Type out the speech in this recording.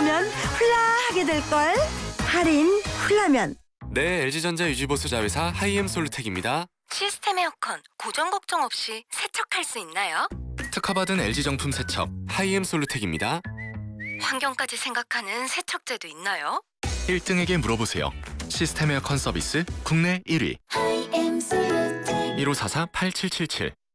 보면 훌라하게 될걸. 할인 훌라면. 네, LG전자 유지보수 자회사 하이엠 솔루텍입니다. 시스템 에어컨 고장 걱정 없이 세척할 수 있나요? 특허받은 LG 정품 세척 하이엠 솔루텍입니다. 환경까지 생각하는 세척제도 있나요? 1등에게 물어보세요. 시스템 에어컨 서비스 국내 1위. 1544-8777